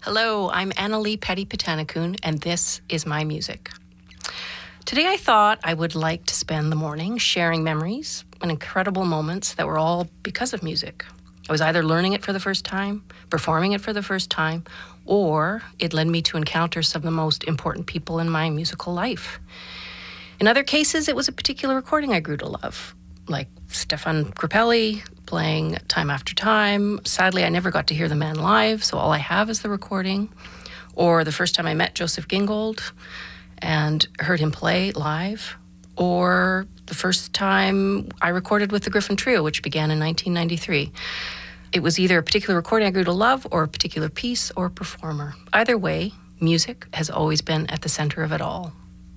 Hello, I'm Annalee Petty-Petanakun, and this is my music. Today I thought I would like to spend the morning sharing memories and incredible moments that were all because of music. I was either learning it for the first time, performing it for the first time, or it led me to encounter some of the most important people in my musical life. In other cases, it was a particular recording I grew to love, like Stefan Grappelli playing Time After Time. Sadly, I never got to hear the man live, so all I have is the recording. Or the first time I met Joseph Gingold and heard him play live. Or the first time I recorded with the Griffin Trio, which began in 1993. It was either a particular recording I grew to love or a particular piece or performer. Either way, music has always been at the center of it all.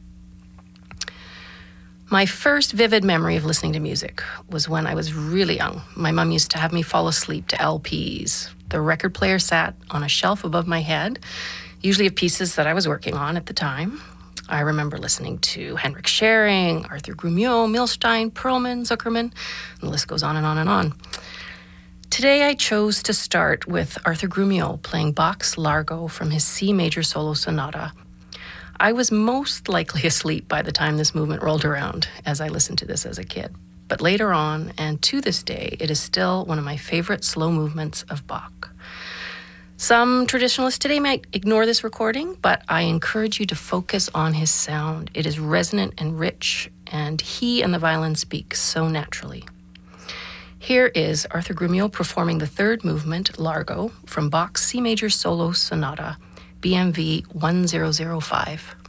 My first vivid memory of listening to music was when I was really young. My mom used to have me fall asleep to LPs. The record player sat on a shelf above my head, usually of pieces that I was working on at the time. I remember listening to Henrik Schering, Arthur Grumio, Milstein, Perlman, Zuckerman, and the list goes on and on and on. Today I chose to start with Arthur Grumio playing Bach's Largo from his C major solo sonata. I was most likely asleep by the time this movement rolled around as I listened to this as a kid. But later on, and to this day, it is still one of my favorite slow movements of Bach. Some traditionalists today might ignore this recording, but I encourage you to focus on his sound. It is resonant and rich, and he and the violin speak so naturally. Here is Arthur Grumio performing the third movement, Largo, from Bach's C major solo sonata, BMV 1005.